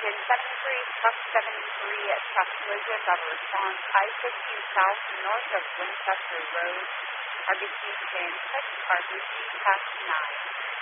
engine 73, truck 73, truck collision, got a response. I-15 south and north of Winchester Road, RBC and 6, RBC past 9.